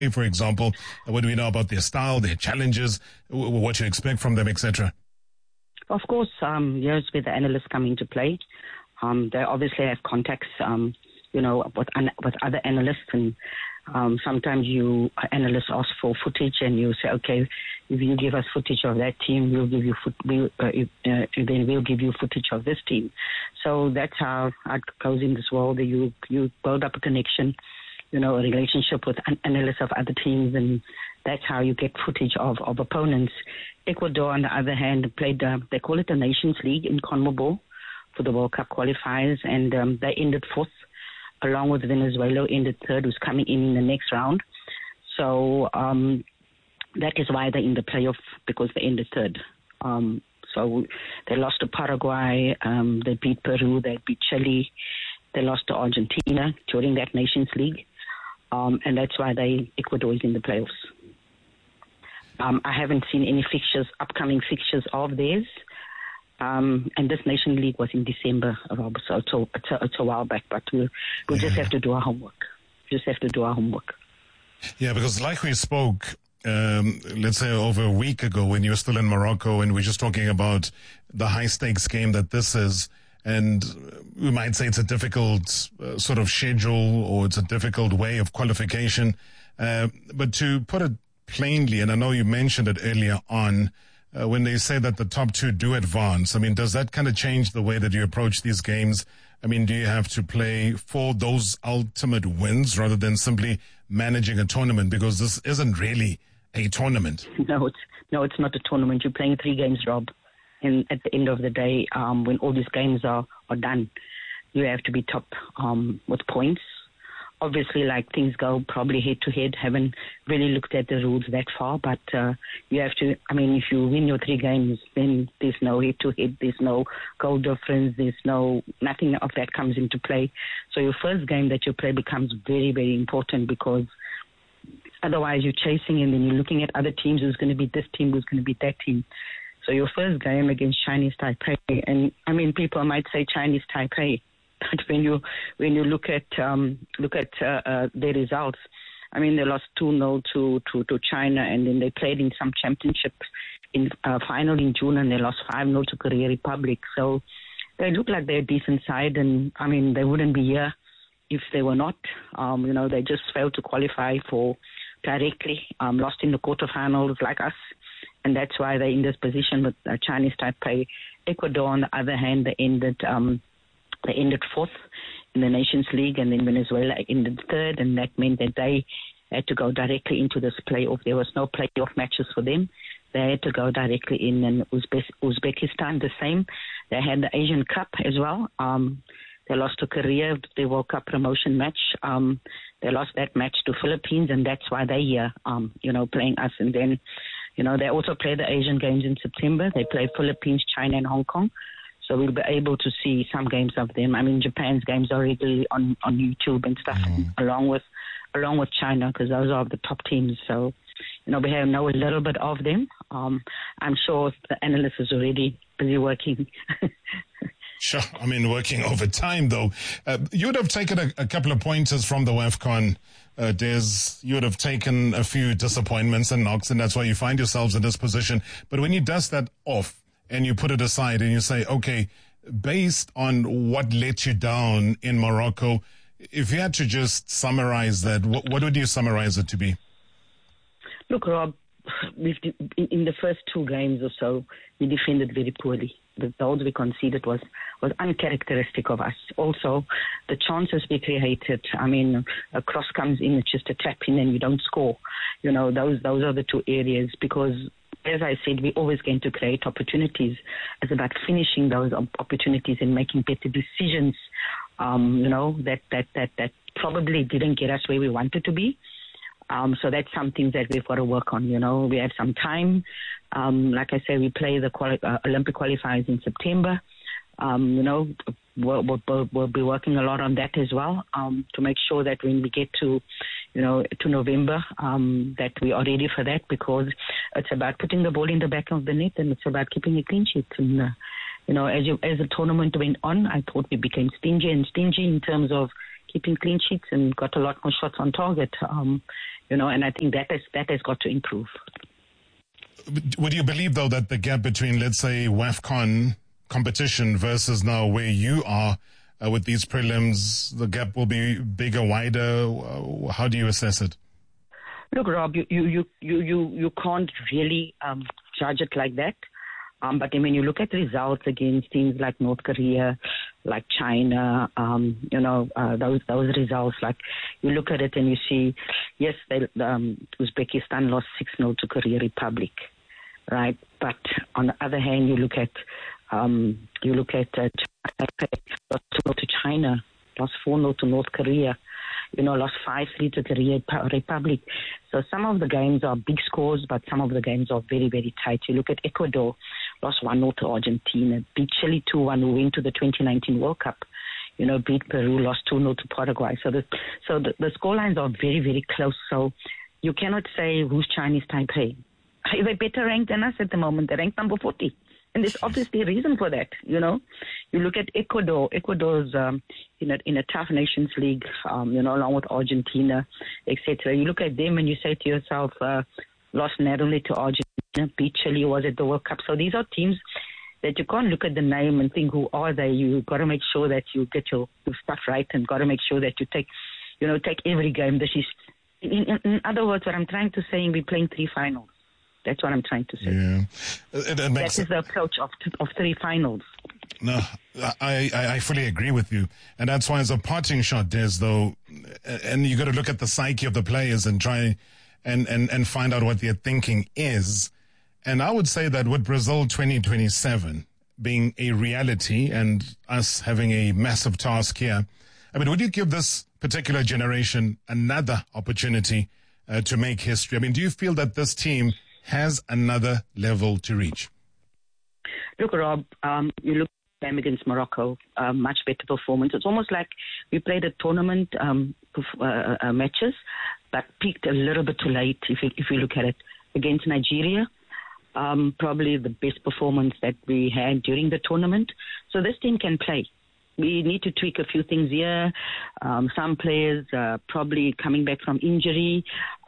for example? What do we know about their style, their challenges, what you expect from them, etc.? Of course, here's where the analysts come into play. They obviously have contacts, with other analysts, and sometimes analysts ask for footage, and you say, okay, if you give us footage of that team, we'll give you then we'll give you footage of this team. So that's how it goes in this world. You build up a connection, a relationship with analysts of other teams, and that's how you get footage of opponents. Ecuador, on the other hand, played, they call it the Nations League in CONMEBOL for the World Cup qualifiers, and they ended fourth, along with Venezuela, ended third, who's coming in the next round. So that is why they're in the playoff, because they ended third. So they lost to Paraguay, they beat Peru, they beat Chile, they lost to Argentina during that Nations League, and that's why Ecuador is in the playoffs. I haven't seen any upcoming fixtures of theirs. And this Nation League was in December, Rob, so it's a while back, but we'll just have to do our homework. Yeah, because like we spoke, let's say over a week ago when you were still in Morocco, and we're just talking about the high-stakes game that this is, and we might say it's a difficult sort of schedule, or it's a difficult way of qualification. But to put it plainly, and I know you mentioned it earlier on, when they say that the top two do advance, I mean, does that kind of change the way that you approach these games? I mean, do you have to play for those ultimate wins rather than simply managing a tournament? Because this isn't really a tournament. No, it's not a tournament. You're playing 3 games, Rob. And at the end of the day, when all these games are done, you have to be top with points. Obviously, like things go probably head-to-head, haven't really looked at the rules that far, but you have to, I mean, if you win your 3 games, then there's no head-to-head, there's no goal difference, nothing of that comes into play. So your first game that you play becomes very, very important, because otherwise you're chasing and then you're looking at other teams, who's going to be this team, who's going to be that team. So your first game against Chinese Taipei, and I mean, people might say Chinese Taipei, but when you look at their results, I mean, they lost 2-0 to China, and then they played in some championship in final in June, and they lost 5-0 to Korea Republic. So they look like they're a decent side, and I mean, they wouldn't be here if they were not. They just failed to qualify for directly, lost in the quarterfinals like us, and that's why they're in this position with Chinese Taipei. Ecuador, on the other hand, they ended fourth in the Nations League, and then Venezuela ended third, and that meant that they had to go directly into this playoff. There was no playoff matches for them. They had to go directly in, and Uzbekistan the same. They had the Asian Cup as well. They lost to Korea, the World Cup promotion match. They lost that match to Philippines, and that's why they're here, playing us. And then, they also play the Asian games in September. They play Philippines, China, and Hong Kong. So we'll be able to see some games of them. I mean, Japan's games are regularly on YouTube and stuff, along with China, because those are the top teams. So, we know a little bit of them. I'm sure the analyst is already busy working. Sure. I mean, working overtime, though. You would have taken a couple of pointers from the WAFCON, Des. You would have taken a few disappointments and knocks, and that's why you find yourselves in this position. But when you dust that off, and you put it aside and you say, okay, based on what let you down in Morocco, if you had to just summarize that, what would you summarize it to be? Look, Rob, in the first 2 games or so, we defended very poorly. The goals we conceded was uncharacteristic of us. Also, the chances we created, I mean, a cross comes in, it's just a tap in and you don't score. Those are the 2 areas, because as I said, we're always going to create opportunities. It's about finishing those opportunities and making better decisions, that probably didn't get us where we wanted to be. So that's something that we've got to work on. We have some time. Like I said, we play the Olympic qualifiers in September. We'll be working a lot on that as well, to make sure that when we get to November, that we are ready for that, because it's about putting the ball in the back of the net, and it's about keeping a clean sheet. And as the tournament went on, I thought we became stingy in terms of keeping clean sheets and got a lot more shots on target. and I think that has got to improve. Would you believe, though, that the gap between, let's say, WAFCON competition versus now where you are with these prelims, the gap will be bigger, wider? How do you assess it? Look, Rob, you can't really judge it like that. But when you look at results against teams like North Korea, like China, those results, like you look at it and you see, yes, Uzbekistan lost 6-0 to Korea Republic, right? But on the other hand, you look at China, lost 2-0 to China, lost 4-0 to North Korea, lost 5-3 to Korea Republic. So some of the games are big scores, but some of the games are very, very tight. You look at Ecuador, lost 1-0 to Argentina, beat Chile 2-1, who went to the 2019 World Cup. Beat Peru, lost 2-0 to Paraguay. So the scorelines are very, very close. So you cannot say who's Chinese Taipei. They're better ranked than us at the moment. They're ranked number 40. And there's obviously a reason for that, You look at Ecuador. Ecuador's in a tough Nations League, along with Argentina, etc. You look at them and you say to yourself, lost narrowly to Argentina, beat Chile, was at the World Cup. So these are teams that you can't look at the name and think, who are they? You got to make sure that you get your stuff right, and got to make sure that you take every game. This is, in other words, what I'm trying to say, we're playing 3 finals. That's what I'm trying to say. Yeah. That is the approach of 3 finals. No, I fully agree with you. And that's why, as a parting shot, Des, though, and you got to look at the psyche of the players and try and find out what their thinking is. And I would say that with Brazil 2027 being a reality and us having a massive task here, would you give this particular generation another opportunity to make history? Do you feel that this team has another level to reach? Look, Rob, you look at them against Morocco, much better performance. It's almost like we played a tournament matches, but peaked a little bit too late if you look at it. Against Nigeria, probably the best performance that we had during the tournament. So this team can play. We need to tweak a few things here. Some players probably coming back from injury.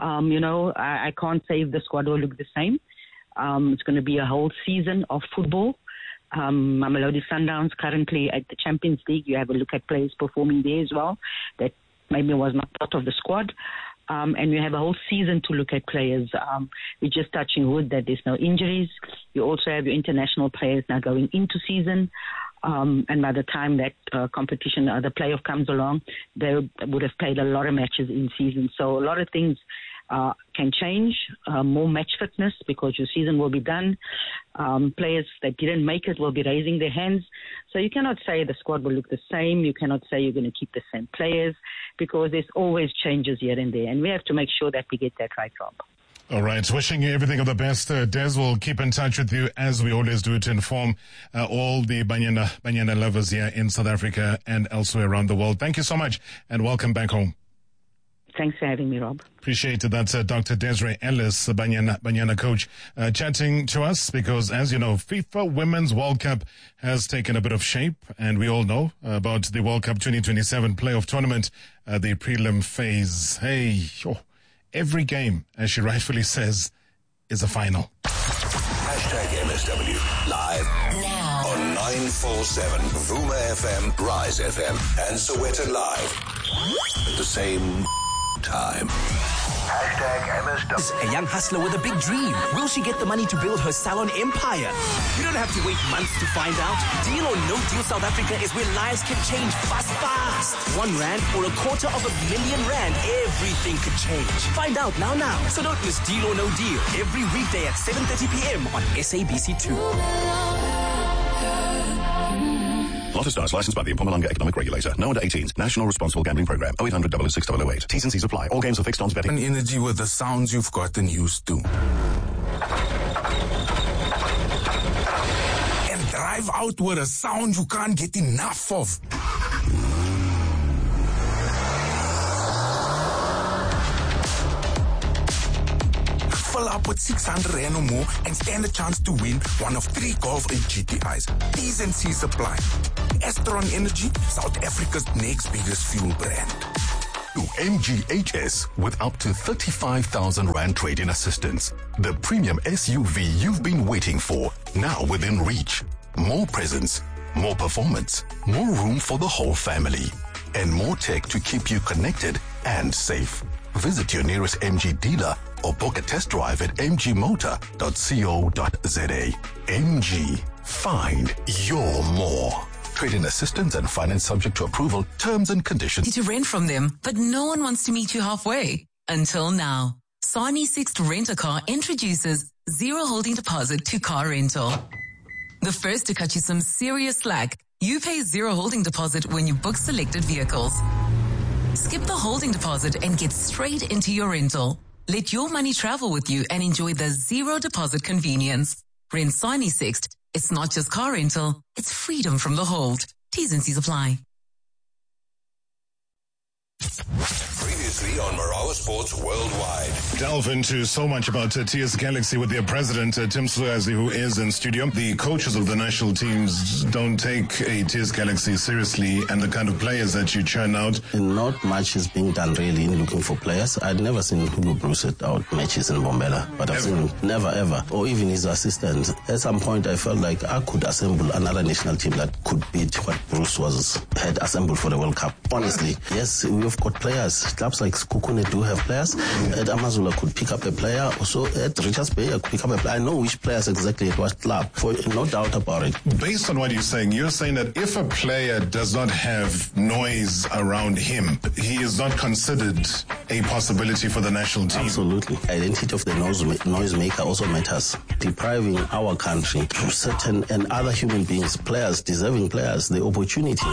I can't say if the squad will look the same. It's going to be a whole season of football. Mamelodi Sundowns currently at the Champions League. You have a look at players performing there as well that maybe was not part of the squad. And you have a whole season to look at players. We're just touching wood that there's no injuries. You also have your international players now going into season. And by the time that competition, the playoff comes along, they would have played a lot of matches in season. So a lot of things can change, more match fitness because your season will be done. Players that didn't make it will be raising their hands. So you cannot say the squad will look the same. You cannot say you're going to keep the same players because there's always changes here and there. And we have to make sure that we get that right, Rob. All right. Wishing you everything of the best. Des will keep in touch with you as we always do to inform all the Banyana lovers here in South Africa and elsewhere around the world. Thank you so much and welcome back home. Thanks for having me, Rob. Appreciate it. That's Dr. Desiree Ellis, Banyana coach, chatting to us because, as you know, FIFA Women's World Cup has taken a bit of shape, and we all know about the World Cup 2027 playoff tournament, the prelim phase. Hey, every game, as she rightfully says, is a final. #MSW live now on 947 Vuma FM, Rise FM, and Soweto Live at the same time. #MSW. A young hustler with a big dream. Will she get the money to build her salon empire? You don't have to wait months to find out. Deal or No Deal South Africa is where lives can change fast. R1 or R250,000, everything could change. Find out now. So don't miss Deal or No Deal every weekday at 7:30 p.m. on SABC2. Lotto Stars, licensed by the Mpumalanga Economic Regulator. No under 18s. National Responsible Gambling Program. 0800 006 008. T's and C's apply. All games are fixed odds betting. Energy with the sounds you've gotten used to. And drive out with a sound you can't get enough of. Fill up with 600 Rand or more and stand a chance to win one of 3 Golf and GTIs. T's and C's apply. Astron Energy, South Africa's next biggest fuel brand. to MGHS with up to 35,000 Rand trade-in assistance. The premium SUV you've been waiting for, now within reach. More presence, more performance, more room for the whole family, and more tech to keep you connected and safe. Visit your nearest MG dealer or book a test drive at mgmotor.co.za. MG, find your more. Trade-in assistance and finance subject to approval. Terms and conditions. To rent from them, but no one wants to meet you halfway. Until now. Sani Sixt Rent-A-Car introduces zero holding deposit to car rental. The first to cut you some serious slack. You pay zero holding deposit when you book selected vehicles. Skip the holding deposit and get straight into your rental. Let your money travel with you and enjoy the zero deposit convenience. Rent Sani Sixt. It's not just car rental, it's freedom from the hold. T's and C's apply. Previously on Marawa Sports Worldwide. Delve into so much about TS Galaxy with their president, Tim Suazi, who is in studio. The coaches of the national teams don't take a TS Galaxy seriously, and the kind of players that you churn out. Not much is being done really in looking for players. I'd never seen Hugo Bruce set out matches in Bombela, but I've seen him never ever, or even his assistant. At some point I felt like I could assemble another national team that could beat what Bruce had assembled for the World Cup. Honestly, yes, we've got players. Clubs like Kukune do have players. At Amazula could pick up a player. Also at Richards Bay I could pick up a player. I know which players exactly at what club, for no doubt about it. Based on what you're saying that if a player does not have noise around him, he is not considered a possibility for the national team. Absolutely. Identity of the noisemaker also matters. Depriving our country to certain and other human beings, players, deserving players, the opportunity.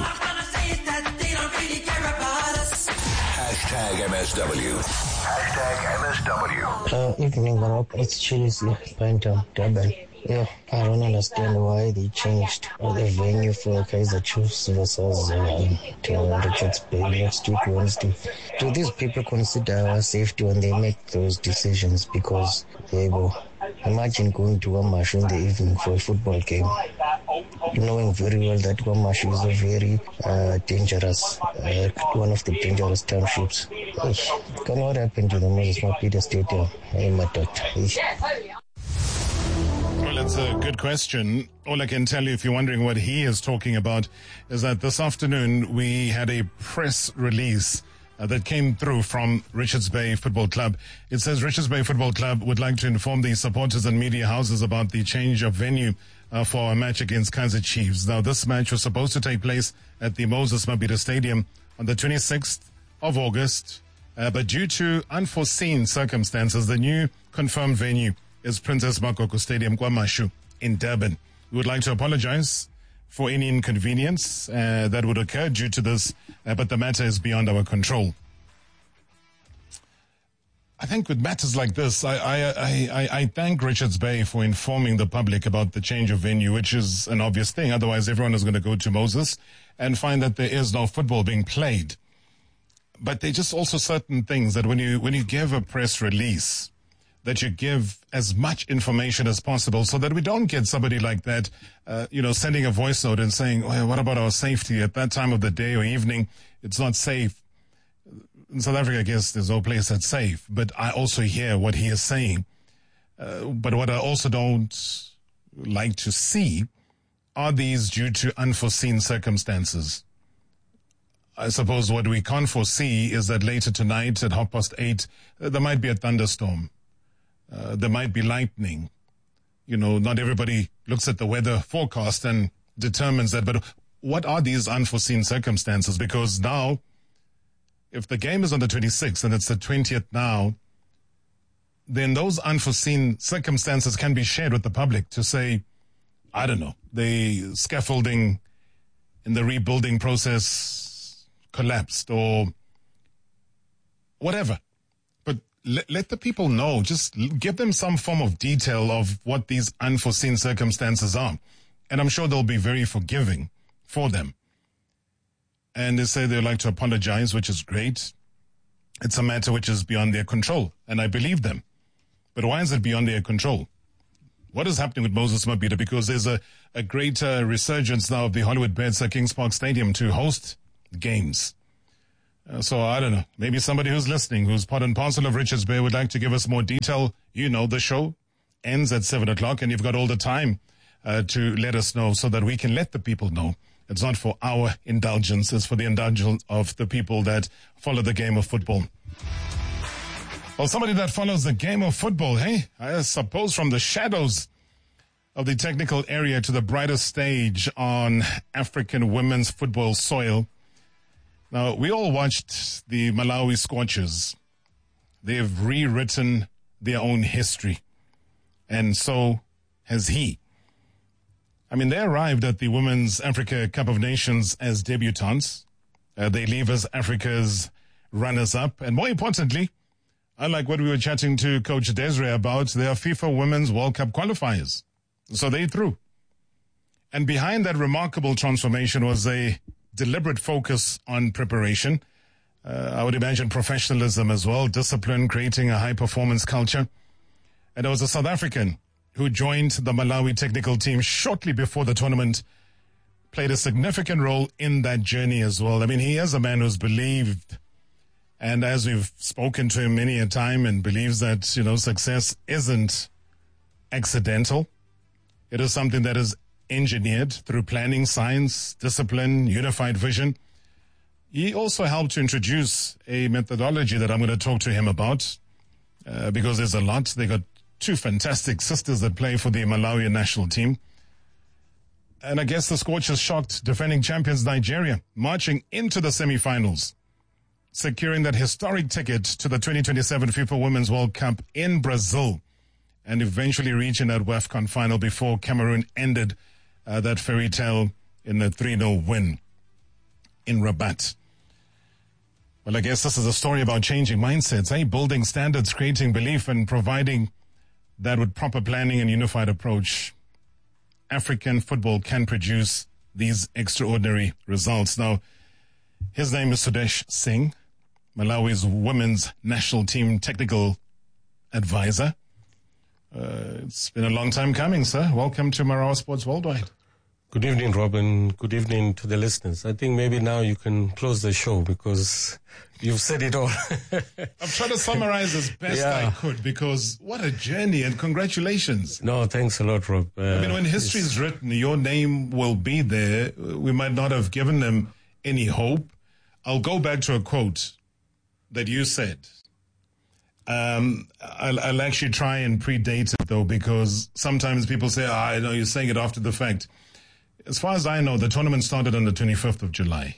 MSW. MSW. Evening, Marok. It's Chelsea, Phantom, Durban. Yeah, I don't understand why they changed the venue for Kaiser Chiefs versus Richards Bay next week, Wednesday. Do these people consider our safety when they make those decisions? Because they will imagine going to Wamash in the evening for a football game, knowing very well that Wamash is a very dangerous, one of the dangerous townships. What happened to the Moses Mapida Stadium? Well, it's a good question. All I can tell you, if you're wondering what he is talking about, is that this afternoon we had a press release that came through from Richards Bay Football Club. It says Richards Bay Football Club would like to inform the supporters and media houses about the change of venue for a match against Kaizer Chiefs. Now, this match was supposed to take place at the Moses Mabhida Stadium on the 26th of August, but due to unforeseen circumstances, the new confirmed venue is Princess Makoko Stadium, KwaMashu, in Durban. We would like to apologize for any inconvenience that would occur due to this, but the matter is beyond our control. I think with matters like this, I thank Richards Bay for informing the public about the change of venue, which is an obvious thing. Otherwise, everyone is going to go to Moses and find that there is no football being played. But there are just also certain things that when you give a press release, that you give as much information as possible so that we don't get somebody like that, sending a voice note and saying, well, what about our safety at that time of the day or evening? It's not safe. In South Africa, I guess there's no place that's safe, but I also hear what he is saying. But what I also don't like to see are these due to unforeseen circumstances. I suppose what we can't foresee is that later tonight at 8:30, there might be a thunderstorm. There might be lightning. Not everybody looks at the weather forecast and determines that. But what are these unforeseen circumstances? Because now, if the game is on the 26th and it's the 20th now, then those unforeseen circumstances can be shared with the public to say, I don't know, the scaffolding in the rebuilding process collapsed or whatever. Let the people know, just give them some form of detail of what these unforeseen circumstances are. And I'm sure they'll be very forgiving for them. And they say they'd like to apologize, which is great. It's a matter which is beyond their control, and I believe them. But why is it beyond their control? What is happening with Moses Mabhida? Because there's a great resurgence now of the Hollywood Beds at Kings Park Stadium to host games. So I don't know. Maybe somebody who's listening, who's part and parcel of Richards Bay, would like to give us more detail. You know, the show ends at 7 o'clock, and you've got all the time to let us know so that we can let the people know. It's not for our indulgence. It's for the indulgence of the people that follow the game of football. Well, somebody that follows the game of football, hey, I suppose from the shadows of the technical area to the brightest stage on African women's football soil. Now, we all watched the Malawi Scorchers. They've rewritten their own history. And so has he. I mean, they arrived at the Women's Africa Cup of Nations as debutants. They leave as Africa's runners-up. And more importantly, unlike what we were chatting to Coach Desiree about, they are FIFA Women's World Cup qualifiers. So they through. And behind that remarkable transformation was a deliberate focus on preparation. I would imagine professionalism as well, discipline, creating a high-performance culture. And there was a South African who joined the Malawi technical team shortly before the tournament, played a significant role in that journey as well. I mean, he is a man who's believed, and as we've spoken to him many a time, and believes that, you know, success isn't accidental. It is something that is engineered through planning, science, discipline, unified vision. He also helped to introduce a methodology that I'm going to talk to him about because there's a lot. They got two fantastic sisters that play for the Malawi national team. And I guess the Scorchers shocked defending champions Nigeria, marching into the semi-finals, securing that historic ticket to the 2027 FIFA Women's World Cup in Brazil, and eventually reaching that WAFCON final before Cameroon ended that fairy tale in a 3-0 win in Rabat. Well, I guess this is a story about changing mindsets, building standards, creating belief, and providing that with proper planning and unified approach, African football can produce these extraordinary results. Now, his name is Sudesh Singh, Malawi's women's national team technical advisor. It's been a long time coming, sir. Welcome to Marawa Sports Worldwide. Good evening, Robin. Good evening to the listeners. I think maybe now you can close the show because you've said it all. I'm trying to summarize as best I could because what a journey, and congratulations. No, thanks a lot, Rob. I mean, when history is written, your name will be there. We might not have given them any hope. I'll go back to a quote that you said. I'll actually try and predate it, though, because sometimes people say, I know you're saying it after the fact. As far as I know, the tournament started on the 25th of July.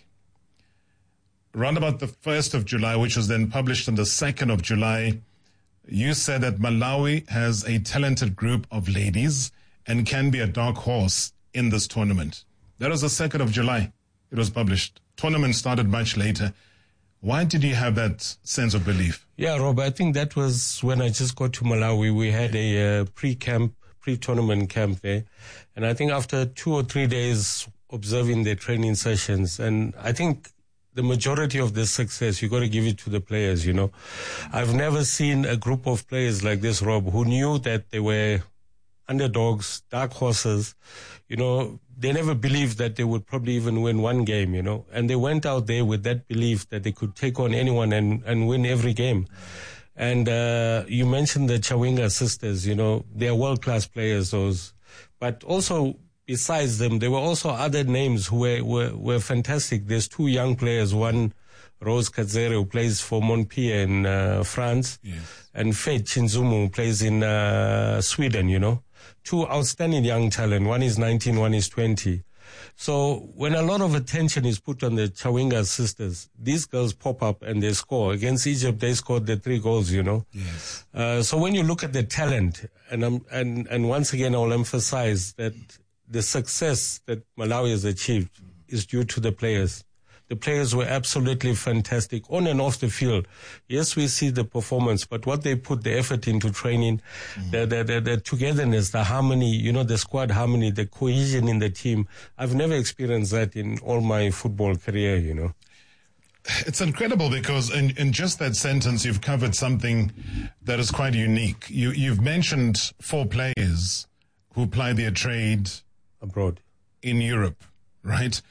Around about the 1st of July, which was then published on the 2nd of July, you said that Malawi has a talented group of ladies and can be a dark horse in this tournament. That was the 2nd of July. It was published. Tournament started much later. Why did you have that sense of belief? Yeah, Rob, I think that was when I just got to Malawi. We had a pre-tournament camp there. And I think after 2 or 3 days observing the training sessions, and I think the majority of the success, you got to give it to the players, you know. I've never seen a group of players like this, Rob, who knew that they were underdogs, dark horses. You know, they never believed that they would probably even win one game, you know. And they went out there with that belief that they could take on anyone and win every game. And you mentioned the Chawinga sisters, you know, they're world-class players, those. But also, besides them, there were also other names who were fantastic. There's two young players, one Rose Kadzere, who plays for Montpellier in France, yes, and Faith Chinzumu, who plays in Sweden, you know. Two outstanding young talent. One is 19, one is 20. So when a lot of attention is put on the Chawinga sisters, these girls pop up and they score. Against Egypt, they scored the 3 goals, you know. Yes. So when you look at the talent, and once again, I'll emphasize that the success that Malawi has achieved is due to the players. The players were absolutely fantastic on and off the field. Yes, we see the performance, but what they put the effort into training, the togetherness, the harmony, you know, the squad harmony, the cohesion in the team. I've never experienced that in all my football career, you know. It's incredible because in just that sentence, you've covered something that is quite unique. You've mentioned 4 players who ply their trade abroad in Europe, right?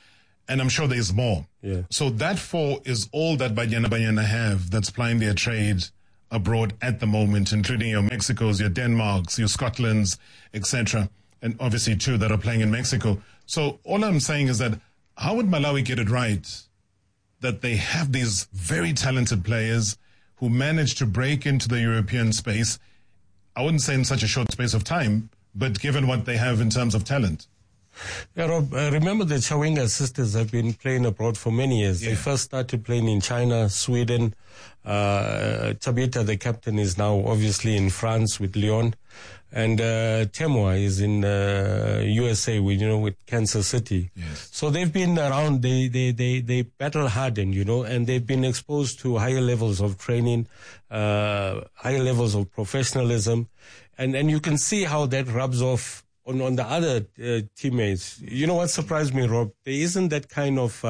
And I'm sure there's more. Yeah. So that 4 is all that Banyana have that's plying their trade abroad at the moment, including your Mexicos, your Denmarks, your Scotlands, etc. And obviously 2 that are playing in Mexico. So all I'm saying is that how would Malawi get it right that they have these very talented players who manage to break into the European space, I wouldn't say in such a short space of time, but given what they have in terms of talent? Yeah, Rob, remember the Chawinga sisters have been playing abroad for many years. They first started playing in China, Sweden. Tabita, the captain, is now obviously in France with Lyon. And Temwa is in USA with Kansas City. Yes. So they've been around, they battle hardened, and they've been exposed to higher levels of training, higher levels of professionalism. And you can see how that rubs off on the other teammates. You know what surprised me, Rob? There isn't that kind of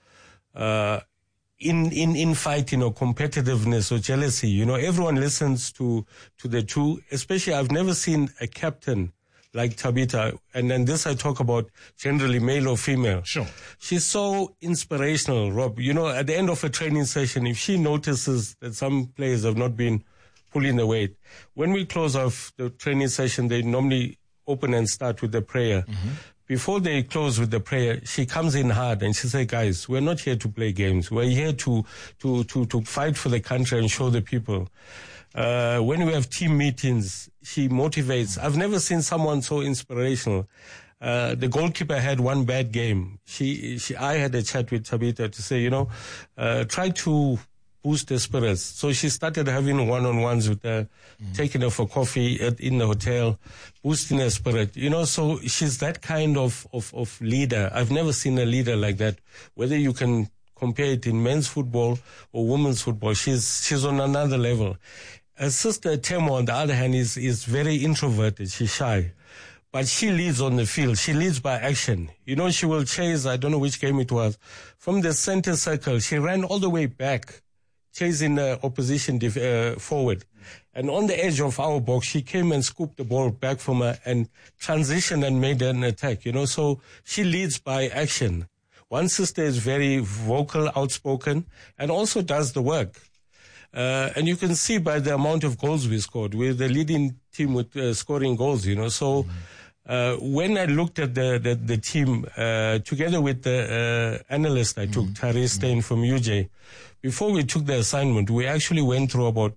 infighting or competitiveness or jealousy. Everyone listens to the 2. Especially, I've never seen a captain like Tabita, and then this I talk about generally male or female. Sure. She's so inspirational, Rob. At the end of a training session, if she notices that some players have not been pulling the weight, when we close off the training session, they normally open and start with the prayer. Mm-hmm. Before they close with the prayer, she comes in hard and she says, guys, we're not here to play games. We're here to fight for the country and show the people. When we have team meetings, she motivates. I've never seen someone so inspirational. The goalkeeper had one bad game. I had a chat with Tabita to say, try to boost her spirits. So she started having one-on-ones with her, taking her for coffee in the hotel, boosting her spirit. So she's that kind of leader. I've never seen a leader like that. Whether you can compare it in men's football or women's football, she's on another level. Her sister Temo, on the other hand, is very introverted. She's shy. But she leads on the field. She leads by action. She will chase, I don't know which game it was, from the center circle. She ran all the way back, chasing the opposition forward. And on the edge of our box, she came and scooped the ball back from her and transitioned and made an attack, So she leads by action. One sister is very vocal, outspoken, and also does the work. And you can see by the amount of goals we scored. We're the leading team with scoring goals, So when I looked at the team, together with the analyst I took, Tari Stein from UJ, before we took the assignment, we actually went through about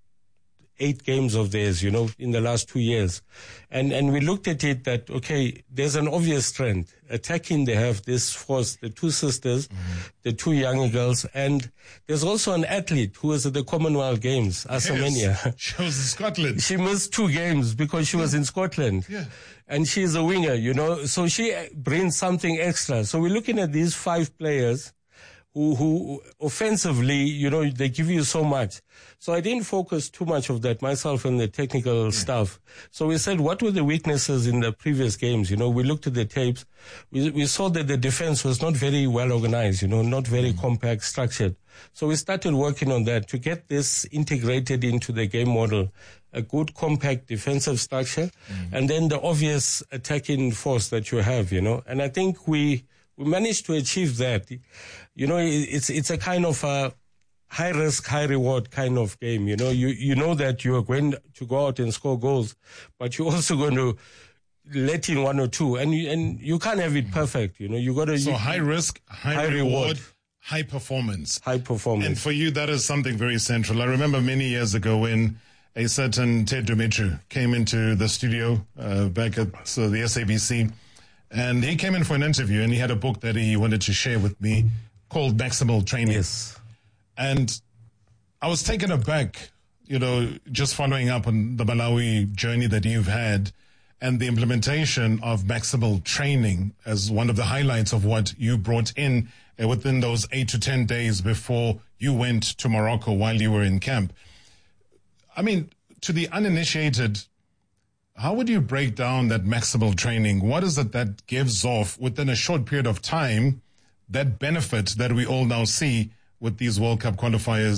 8 games of theirs, in the last 2 years. And we looked at it that, okay, there's an obvious trend. Attacking, they have this force, the 2 sisters, the 2 younger girls, and there's also an athlete who was at the Commonwealth Games, Asamenia. Yes. She was in Scotland. She missed 2 games because she was in Scotland. Yeah. And she's a winger, so she brings something extra. So we're looking at these 5 players who offensively, they give you so much. So I didn't focus too much of that, myself and the technical stuff. So we said, what were the weaknesses in the previous games? We looked at the tapes. We saw that the defense was not very well organized, not very compact, structured. So we started working on that to get this integrated into the game model, a good compact defensive structure, and then the obvious attacking force that you have, And I think we managed to achieve that. It's a kind of a high risk, high reward kind of game. You know that you are going to go out and score goals, but you're also going to let in 1 or 2, and you can't have it perfect. You got to. So high risk, high reward, high performance. High performance. And for you, that is something very central. I remember many years ago when a certain Ted Dumitru came into the studio back at the SABC. And he came in for an interview, and he had a book that he wanted to share with me called Maximal Training. Yes. And I was taken aback, just following up on the Malawi journey that you've had and the implementation of maximal training as one of the highlights of what you brought in within those 8 to 10 days before you went to Morocco while you were in camp. I mean, to the uninitiated, how would you break down that maximal training? What is it that gives off within a short period of time that benefit that we all now see with these World Cup qualifiers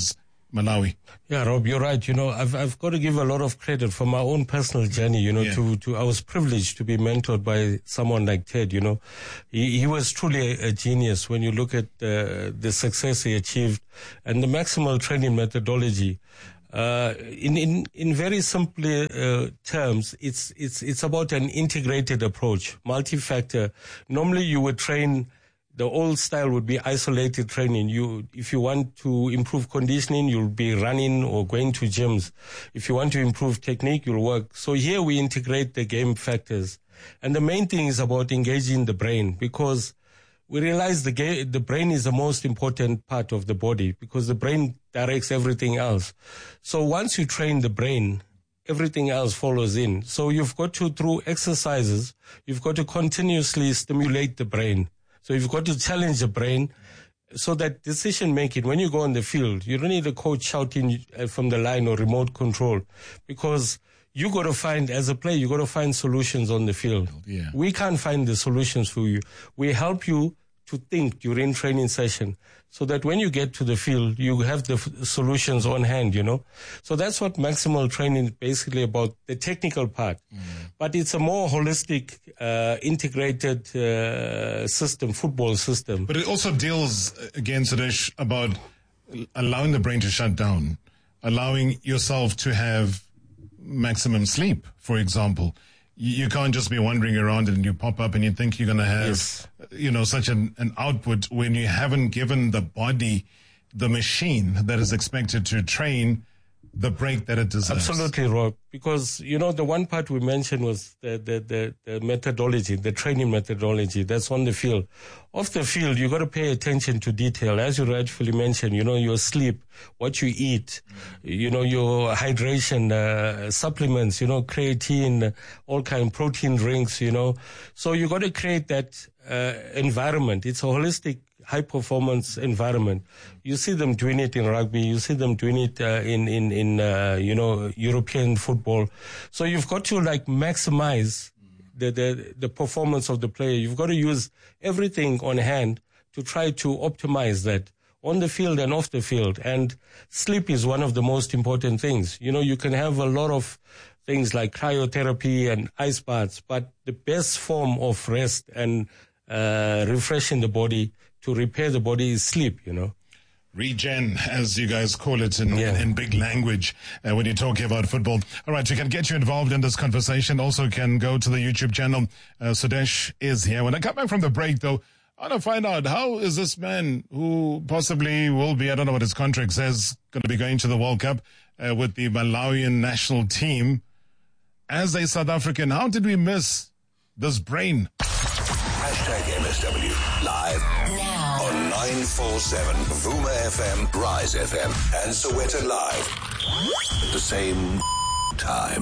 Malawi. Yeah, Rob, you're right. I've got to give a lot of credit for my own personal journey, I was privileged to be mentored by someone like Ted, He was truly a genius when you look at the success he achieved and the maximal training methodology. In very simple terms, it's about an integrated approach, multi-factor. Normally you would train. The old style would be isolated training. If you want to improve conditioning, you'll be running or going to gyms. If you want to improve technique, you'll work. So here we integrate the game factors. And the main thing is about engaging the brain, because we realize the brain is the most important part of the body, because the brain directs everything else. So once you train the brain, everything else follows in. So you've got to, through exercises, you've got to continuously stimulate the brain. So you've got to challenge the brain so that decision making, when you go on the field, you don't need a coach shouting from the line or remote control, because you got to find, as a player, you got to find solutions on the field. Yeah. We can't find the solutions for you. We help you to think during training session, so that when you get to the field, you have the solutions on hand, So that's what maximal training is basically about, the technical part. But it's a more holistic, integrated system, football system. But it also deals, again, Sudesh, about allowing the brain to shut down, allowing yourself to have maximum sleep, for example. You can't just be wandering around and you pop up and you think you're going to have, such an output when you haven't given the body, the machine that is expected to train, the break that it deserves. Absolutely, Rob. Because, the one part we mentioned was the methodology, the training methodology that's on the field. Off the field, you got to pay attention to detail. As you rightfully mentioned, your sleep, what you eat, your hydration, supplements, creatine, all kind of protein drinks, So you got to create that environment. It's a holistic, high-performance environment. You see them doing it in rugby. You see them doing it in European football. So you've got to maximize the performance of the player. You've got to use everything on hand to try to optimize that on the field and off the field. And sleep is one of the most important things. You can have a lot of things like cryotherapy and ice baths, but the best form of rest and refreshing the body to repair the body is sleep, Regen, as you guys call it in big language when you're talking about football. All right, you can get you involved in this conversation. Also can go to the YouTube channel. Sudesh is here. When I come back from the break, though, I want to find out, how is this man who possibly will be, I don't know what his contract says, going to be going to the World Cup with the Malawian national team. As a South African, how did we miss this brain? #MSW live now on 947 Vuma FM, Rise FM, and Soweto Live at the same time.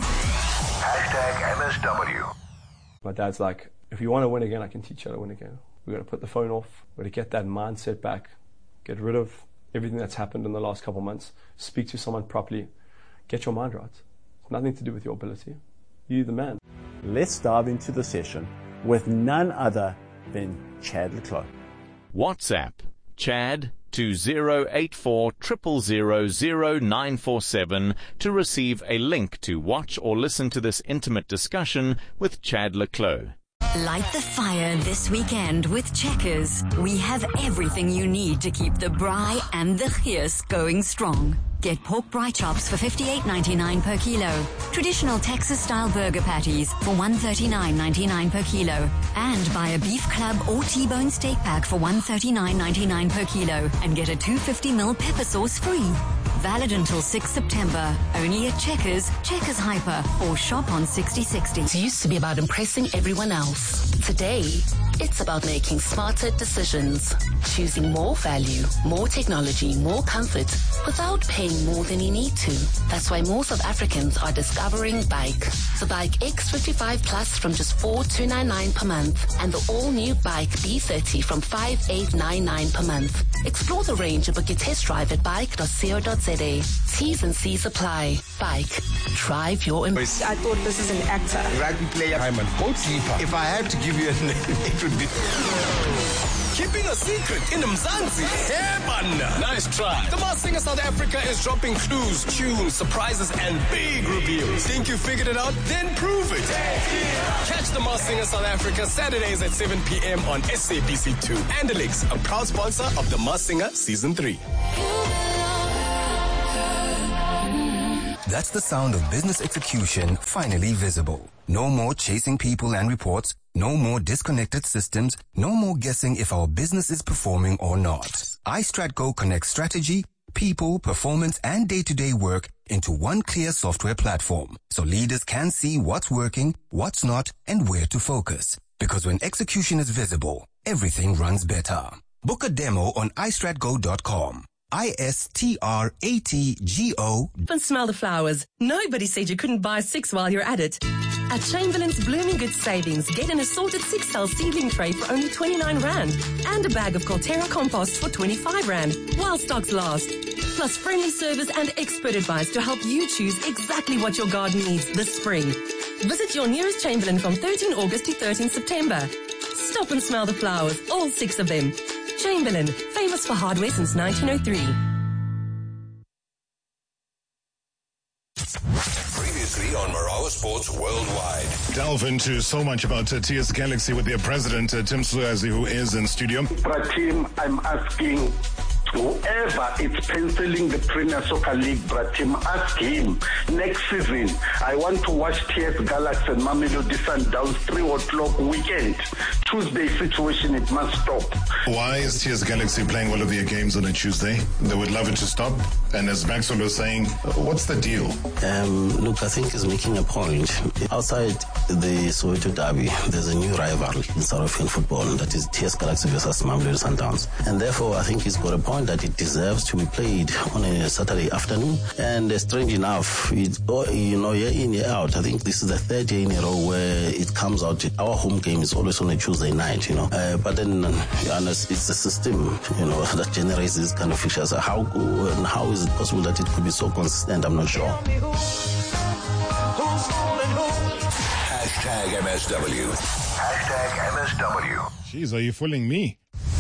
#MSW. My dad's like, if you want to win again, I can teach you how to win again. We're going to put the phone off. We're going to get that mindset back. Get rid of everything that's happened in the last couple of months. Speak to someone properly. Get your mind right. It's nothing to do with your ability. You're the man. Let's dive into the session with none other than Chad le Clos. WhatsApp Chad 2084 000 0947 to receive a link to watch or listen to this intimate discussion with Chad le Clos. Light the fire this weekend with Checkers. We have everything you need to keep the braai and the geus going strong. Get pork braai chops for $58.99 per kilo. Traditional Texas-style burger patties for $139.99 per kilo. And buy a beef club or T-bone steak pack for $139.99 per kilo and get a 250ml pepper sauce free. Valid until 6 September. Only at Checkers, Checkers Hyper, or shop on 6060. It used to be about impressing everyone else. Today, it's about making smarter decisions. Choosing more value, more technology, more comfort, without paying more than you need to. That's why more South Africans are discovering Bike. The Bike X55 Plus from just $4,299 per month, and the all-new Bike B30 from $5,899 per month. Explore the range and book your test drive at bike.co.za. T's and C's apply. Bike. Drive your I thought this is an actor. Rugby player. I'm a goalkeeper. If I had to give you a name, it would be... Keeping a secret in Mzansi. Hey, nice try. The Masked Singer South Africa is dropping clues, tunes, surprises, and big reveals. Think you figured it out? Then prove it. Catch The Masked Singer South Africa Saturdays at 7 p.m. on SABC2. Andalix, a proud sponsor of The Masked Singer Season 3. That's the sound of business execution finally visible. No more chasing people and reports. No more disconnected systems. No more guessing if our business is performing or not. iStratGo connects strategy, people, performance, and day-to-day work into one clear software platform, so leaders can see what's working, what's not, and where to focus. Because when execution is visible, everything runs better. Book a demo on istratgo.com. ISTRATGO. And smell the flowers. Nobody said you couldn't buy 6 while you're at it. At Chamberlain's Blooming Goods Savings, get an assorted 6-cell seedling tray for only 29 Rand and a bag of Colterra compost for 25 Rand while stocks last. Plus friendly service and expert advice to help you choose exactly what your garden needs this spring. Visit your nearest Chamberlain from 13 August to 13 September. Stop and smell the flowers, all 6 of them. Chamberlain, famous for hardware since 1903. Previously on Marawa Sports Worldwide. Delve into so much about TS Galaxy with their president, Tim Suazi, who is in studio. Tim, I'm asking whoever is penciling the Premier Soccer League, Tim, ask him next season. I want to watch TS Galaxy and Mamelodi Sundowns 3 o'clock weekend. Tuesday situation, it must stop. Why is TS Galaxy playing all of their games on a Tuesday? They would love it to stop. And as Maxwell was saying, what's the deal? Look, I think he's making a point. Outside the Soweto derby, there's a new rival in South African football, that is TS Galaxy versus Mamelodi Sundowns. And therefore, I think he's got a point that it deserves to be played on a Saturday afternoon. And strange enough, year in, year out, I think this is the 3rd year in a row where it comes out. Our home game is always on a Tuesday night, but then it's the system, that generates this kind of fixtures. How is it possible that it could be so consistent? I'm not sure. Hashtag MSW. Hashtag MSW. Jeez, are you fooling me?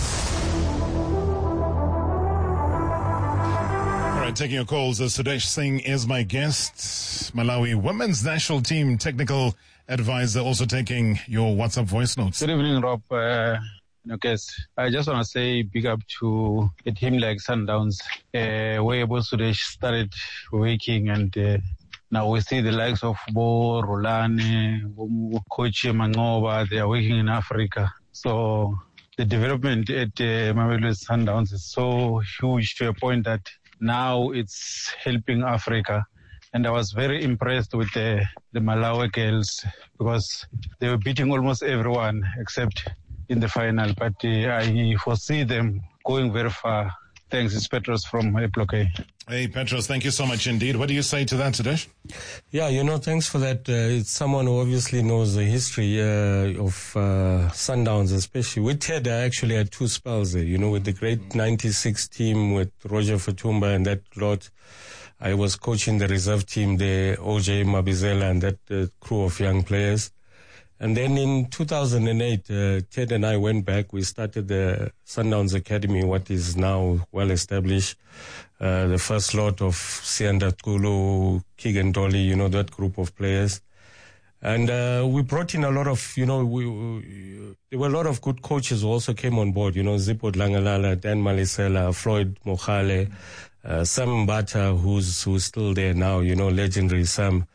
All right, taking your calls. Sudesh Singh is my guest. Malawi women's national team technical advisor, also taking your WhatsApp voice notes. Good evening, Rob. I just want to say big up to a team like Sundowns, where Sudesh started working, and now we see the likes of Bo, Rolane, Coach Mangoba, they are working in Africa. So the development at Mamelodi Sundowns is so huge to a point that now it's helping Africa. And I was very impressed with the Malawi girls because they were beating almost everyone except in the final. But I foresee them going very far. Thanks, it's Petros from Blockade. Hey, Petros, thank you so much indeed. What do you say to that, Sudesh? Yeah, thanks for that. It's someone who obviously knows the history of Sundowns, especially. With Ted, I actually had 2 spells there, with the great 96 team with Roger Fatumba and that lot. I was coaching the reserve team, the OJ Mabizela and that crew of young players. And then in 2008, Ted and I went back. We started the Sundowns Academy, what is now well established. The first lot of Sianda Kulu, Keegan Dolly, that group of players. And we brought in a lot of, there were a lot of good coaches who also came on board, Zippo Dlangalala, Dan Malisela, Floyd Mohale, Sam Mbata, who's still there now, legendary Sam.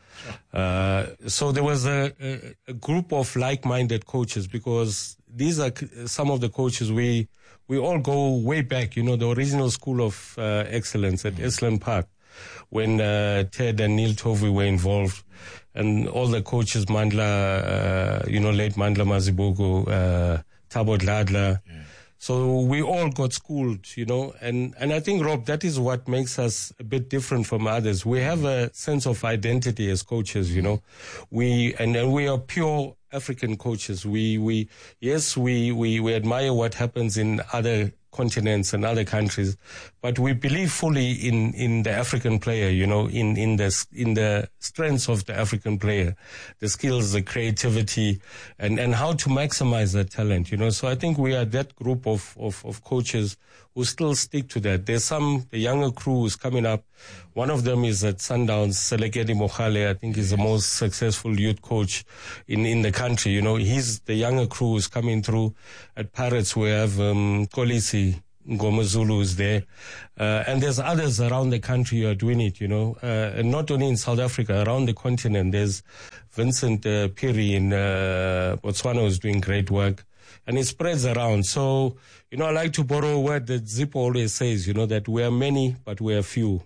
So there was a group of like-minded coaches, because these are some of the coaches we all go way back, the original school of excellence at Esalen Park, when Ted and Neil Tovey were involved, and all the coaches, Mandla, late Mandla Mazibugu, Thabo Dladla. Yeah. So we all got schooled, and I think, Rob, that is what makes us a bit different from others. We have a sense of identity as coaches, we are pure African coaches. We admire what happens in other continents and other countries, but we believe fully in the African player, you know, in the strengths of the African player, the skills, the creativity, and how to maximize that talent, you know. So I think we are that group of coaches who still stick to that. There's the younger crew who's coming up. One of them is at Sundowns, Selekedi Mohale. I think he's the most successful youth coach in the country. You know, he's the younger crew who's coming through. At Pirates, we have Kolisi Ngomazulu is there. And there's others around the country who are doing it, you know. And not only in South Africa, around the continent. There's Vincent Piri in Botswana who's doing great work. And it spreads around. So, you know, I like to borrow a word that Zippo always says, you know, that we are many, but we are few.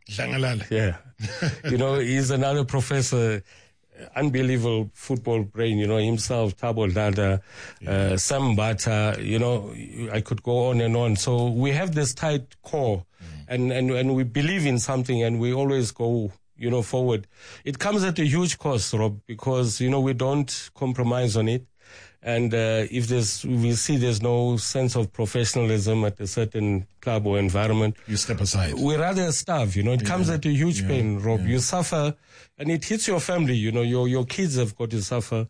Yeah. You know, he's another professor, unbelievable football brain, you know, himself, Thabo Dada, Sam Bata, you know, I could go on and on. So we have this tight core and we believe in something and we always go, you know, forward. It comes at a huge cost, Rob, because, you know, we don't compromise on it. And if we see there's no sense of professionalism at a certain club or environment, you step aside. We rather starve, you know. It comes at a huge pain, Rob. You suffer, and it hits your family, you know. Your kids have got to suffer.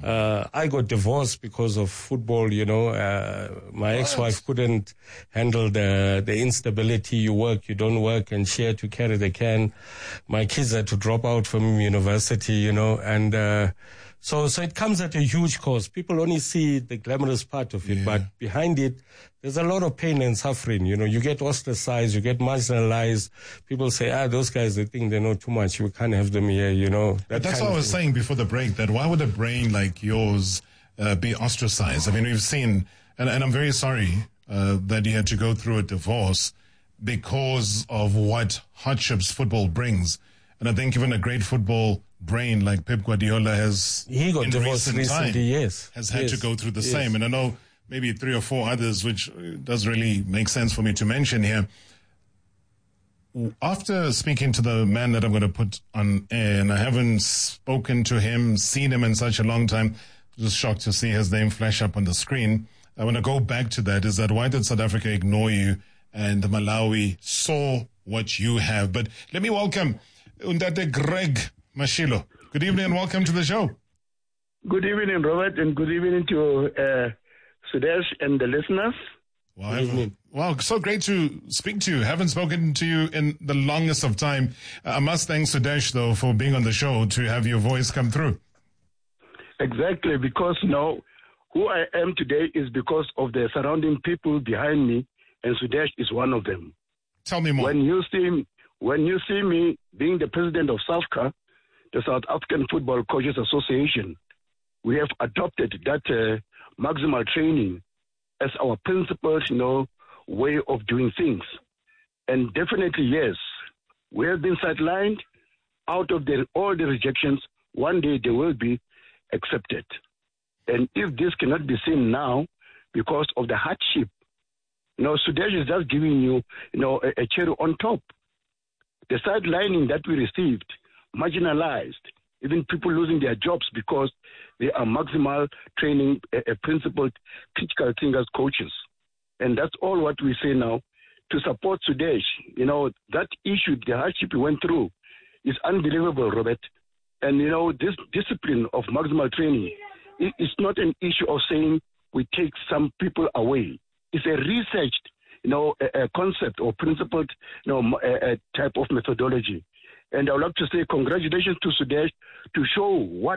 I got divorced because of football, you know. My ex-wife couldn't handle the instability. You work, you don't work, and share to carry the can. My kids had to drop out from university, you know, and So it comes at a huge cost. People only see the glamorous part of it, but behind it, there's a lot of pain and suffering. You know, you get ostracized, you get marginalized. People say, those guys, they think they know too much. We can't have them here, you know. That's what I was saying before the break, that why would a brain like yours be ostracized? I mean, we've seen, and I'm very sorry that you had to go through a divorce because of what hardships football brings. And I think even a great football brain like Pep Guardiola has, he got divorced recently, has had to go through the same. And I know maybe 3 or 4 others, which does really make sense for me to mention here. After speaking to the man that I'm going to put on air, and I haven't spoken to him, seen him in such a long time, just shocked to see his name flash up on the screen. I want to go back to that, is that why did South Africa ignore you and Malawi saw what you have? But let me welcome Undate Greg Mashilo. Good evening and welcome to the show. Good evening, Robert, and good evening to Sudesh and the listeners. Wow, so great to speak to you. Haven't spoken to you in the longest of time. I must thank Sudesh, though, for being on the show to have your voice come through. Exactly, because now who I am today is because of the surrounding people behind me, and Sudesh is one of them. Tell me more. When you see me being the president of SAFCA, the South African Football Coaches Association, we have adopted that maximal training as our principal, way of doing things. And definitely, yes, we have been sidelined. Out of all the rejections, one day they will be accepted. And if this cannot be seen now because of the hardship, Sudesh is just giving you, a cherry on top. The sidelining that we received, marginalized, even people losing their jobs because they are maximal training principled critical thinkers coaches. And that's all what we say now. To support Sudesh, that issue, the hardship we went through is unbelievable, Robert. And, this discipline of maximal training is not an issue of saying we take some people away. It's a researched, a concept or principled, a type of methodology. And I would like to say congratulations to Sudesh to show what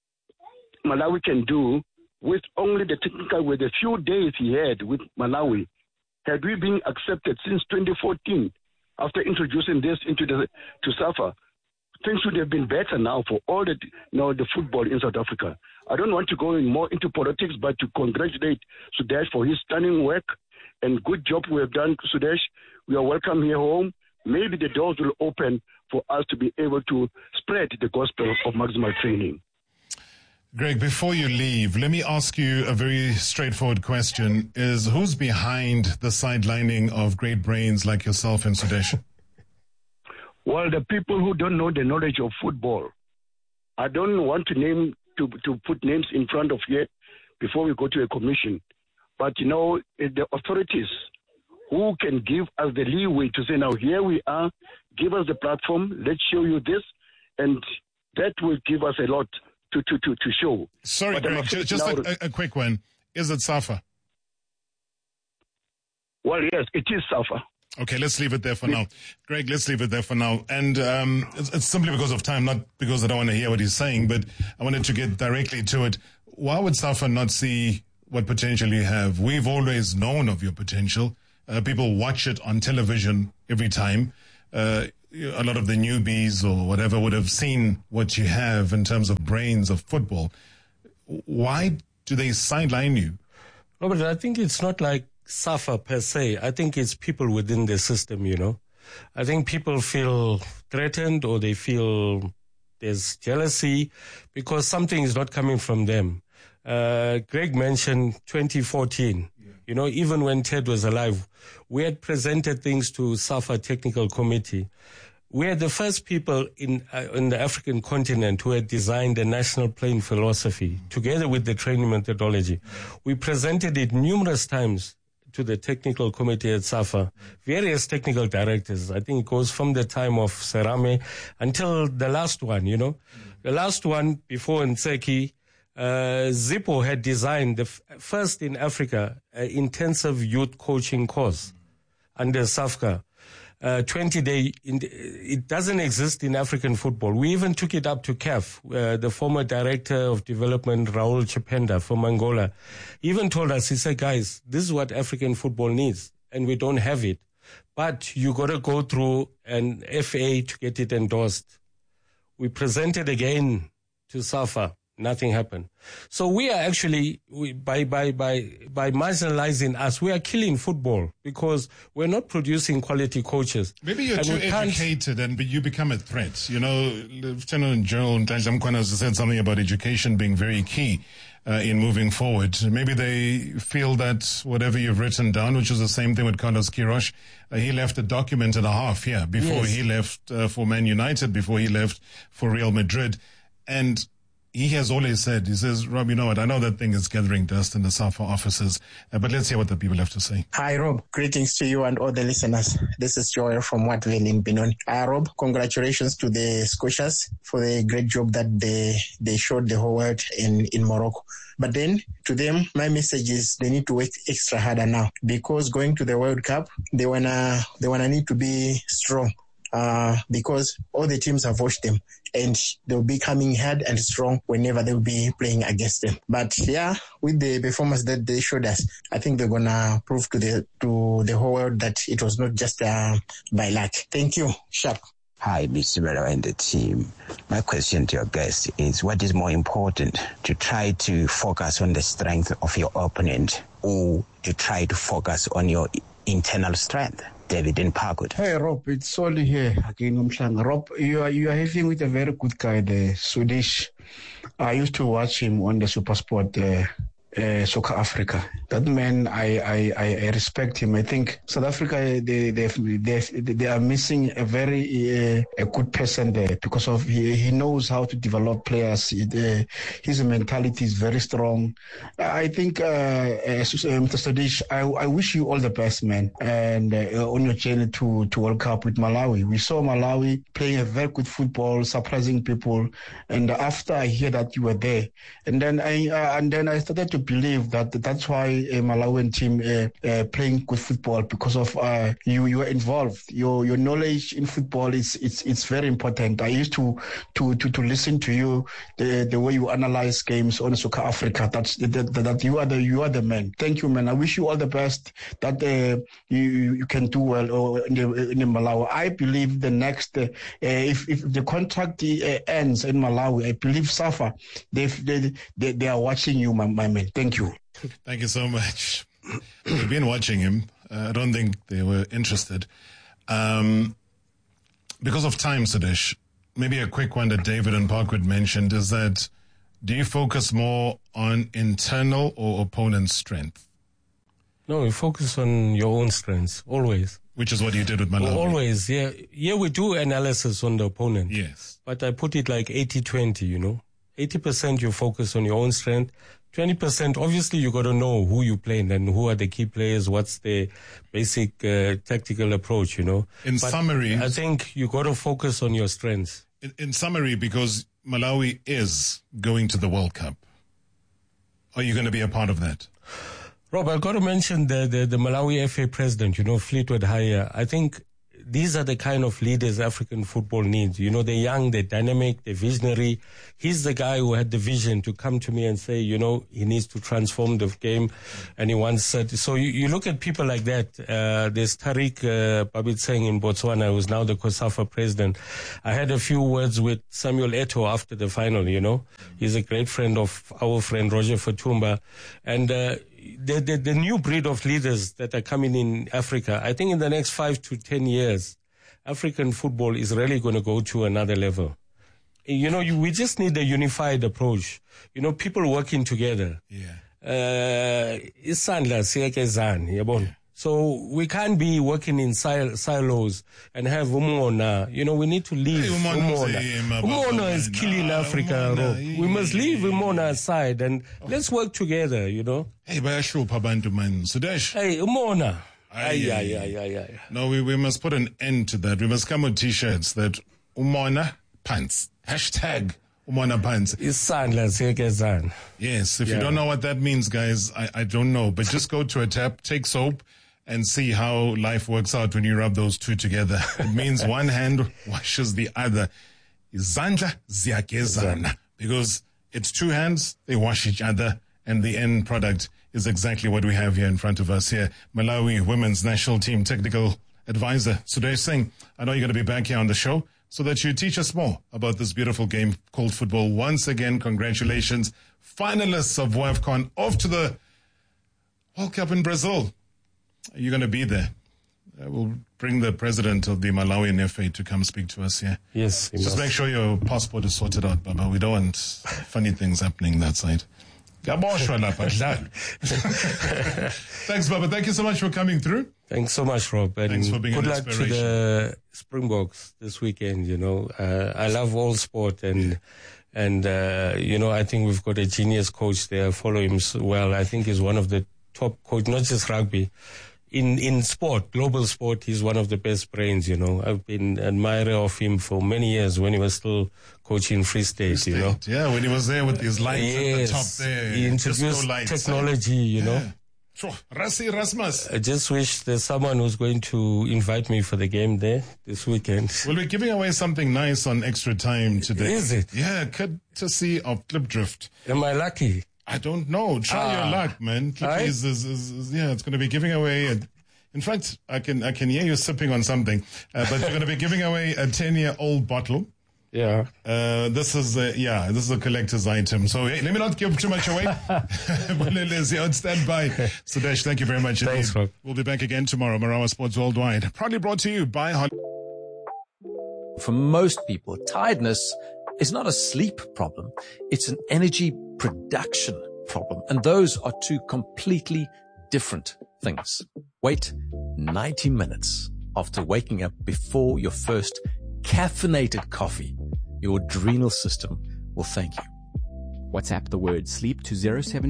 Malawi can do with only the technical, with the few days he had with Malawi. Had we been accepted since 2014, after introducing this to SAFA, things would have been better now for all the football in South Africa. I don't want to go more into politics, but to congratulate Sudesh for his stunning work and good job we have done, Sudesh. We are welcome here home. Maybe the doors will open for us to be able to spread the gospel of maximal training. Greg, before you leave, let me ask you a very straightforward question. Who's behind the sidelining of great brains like yourself and Sudesh? Well, the people who don't know the knowledge of football. I don't want to put names in front of you before we go to a commission. But, the authorities who can give us the leeway to say, now here we are, give us the platform, let's show you this, and that will give us a lot to show. Sorry, Greg, just a quick one. Is it SAFA? Well, yes, it is SAFA. Okay, let's leave it there for now. Greg, let's leave it there for now. And it's simply because of time, not because I don't want to hear what he's saying, but I wanted to get directly to it. Why would SAFA not see what potential you have? We've always known of your potential. People watch it on television every time. A lot of the newbies or whatever would have seen what you have in terms of brains of football. Why do they sideline you? Robert, I think it's not like SAFA per se. I think it's people within the system, I think people feel threatened or they feel there's jealousy because something is not coming from them. Greg mentioned 2014. Even when Ted was alive, we had presented things to SAFA Technical Committee. We are the first people in the African continent who had designed the national playing philosophy together with the training methodology. We presented it numerous times to the technical committee at SAFA, various technical directors. I think it goes from the time of Serame until the last one, The last one before Ntseki, Zippo had designed the first in Africa intensive youth coaching course under SAFCA. 20-day, it doesn't exist in African football. We even took it up to CAF. The former director of development, Raul Chipenda from Angola, even told us, he said, guys, this is what African football needs, and we don't have it. But you got to go through an FA to get it endorsed. We presented again to SAFA. Nothing happened. So we are actually, by marginalizing us, we are killing football because we're not producing quality coaches. Maybe you're too educated and you become a threat. Lieutenant General Nhlanhla Mkhwana said something about education being very key in moving forward. Maybe they feel that whatever you've written down, which is the same thing with Carlos Queiroz, he left a document and a half here before he left for Man United, before he left for Real Madrid. And he has always said, he says, Rob, you know what, I know that thing is gathering dust in the SAFA offices, but let's hear what the people have to say. Hi, Rob. Greetings to you and all the listeners. This is Joel from Wattville in Benoni. Rob, congratulations to the Scotias for the great job that they showed the whole world in Morocco. But then, to them, my message is they need to work extra harder now because going to the World Cup, they wanna need to be strong. Because all the teams have watched them and they'll be coming hard and strong whenever they'll be playing against them. But with the performance that they showed us, I think they're gonna prove to the whole world that it was not just by luck. Thank you. Sharp. Hi, Mr. Melo and the team. My question to your guest is, what is more important, to try to focus on the strength of your opponent or to try to focus on your internal strength? David in Parkwood. Hey, Rob, it's Soli here again. Rob, you are having with a very good guy, the Swedish. I used to watch him on the SuperSport Soccer Africa. That man, I respect him. I think South Africa, they are missing a very a good person there because of he knows how to develop players. His mentality is very strong. I think, Mr. Sadish, I wish you all the best, man. And on your journey to World Cup with Malawi, we saw Malawi playing a very good football, surprising people. And after I hear that you were there, and then I started to believe that that's why a Malawian team playing good football because of you were involved. Your knowledge in football it's very important. I used to listen to you the way you analyze games on Soccer Africa. That you are the man. Thank you, man. I wish you all the best. That you can do well in the Malawi. I believe the next if the contract ends in Malawi, I believe SAFA they are watching you, my man. Thank you. Thank you so much. We've been watching him. I don't think they were interested. Because of time, Sadish, maybe a quick one that David and Parkwood mentioned is that, do you focus more on internal or opponent strength? No, we focus on your own strengths, always. Which is what you did with Malawi. Always, yeah. Yeah, we do analysis on the opponent. Yes. But I put it like 80-20, 80% you focus on your own strength, 20%, obviously you got to know who you playing and who are the key players, what's the basic tactical approach, In summary, I think you got to focus on your strengths. In summary, because Malawi is going to the World Cup, are you going to be a part of that? Rob, I've got to mention the Malawi FA president, Fleetwood Haya. I think these are the kind of leaders African football needs. They're young, they're dynamic, they're visionary. He's the guy who had the vision to come to me and say, he needs to transform the game. And he wants so you look at people like that. There's Tariq Babitseng in Botswana, who's now the COSAFA president. I had a few words with Samuel Eto'o after the final, He's a great friend of our friend Roger Fatumba. And the new breed of leaders that are coming in Africa, I think in the next 5 to 10 years, African football is really going to go to another level. We just need a unified approach. People working together. Isandla siyakezana, yabona. So we can't be working in silos and have Umona. We need to leave Umona. Umona is killing Africa, Rob. We must leave Umona aside and let's work together, Hey, bayashupa abantu man. Sudesh. Hey, Umona. No, we must put an end to that. We must come with T-shirts that Umona pants. Hashtag Umona pants. Yes, if you don't know what that means, guys, I don't know. But just go to a tap, take soap, and see how life works out when you rub those two together. It means one hand washes the other. Izandla ziyakezana. Because it's two hands, they wash each other, and the end product is exactly what we have here in front of us here. Malawi Women's National Team Technical Advisor, Sudesh Singh. I know you're going to be back here on the show so that you teach us more about this beautiful game called football. Once again, congratulations. Finalists of WAFCON off to the World Cup in Brazil. You're going to be there. We'll bring the president of the Malawian FA to come speak to us here. Yes. Just make sure your passport is sorted out, Baba. We don't want funny things happening that side. Thanks, Baba. Thank you so much for coming through. Thanks so much, Rob. And thanks for being good an luck to the Springboks this weekend. I love all sport and I think we've got a genius coach there. Follow him well. I think he's one of the top coach, not just rugby. In sport, global sport, he's one of the best brains, I've been an admirer of him for many years when he was still coaching Free State, Yeah, when he was there with his lights at the top there. He introduced technology, Rassi Rasmus. I just wish there's someone who's going to invite me for the game there this weekend. We'll be giving away something nice on Extra Time today. Is it? Yeah, courtesy of Klipdrift. Am I lucky? I don't know. Try your luck, man. It's going to be giving away. In fact, I can hear you sipping on something. But you're going to be giving away a 10-year-old bottle. Yeah. This is a collector's item. So hey, let me not give too much away. On standby. Sudesh, thank you very much. Thanks, Rob. We'll be back again tomorrow. Marawa Sports Worldwide. Proudly brought to you by Holly. For most people, tiredness is not a sleep problem. It's an energy production problem. And those are two completely different things. Wait 90 minutes after waking up before your first caffeinated coffee. Your adrenal system will thank you. WhatsApp the word sleep to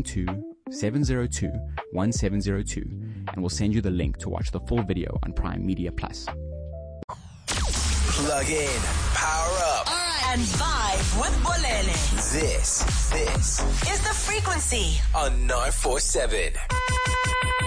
072-702-1702 and we'll send you the link to watch the full video on Prime Media Plus. Plug in, power up, and vibe with Bolele. This is The Frequency on 947.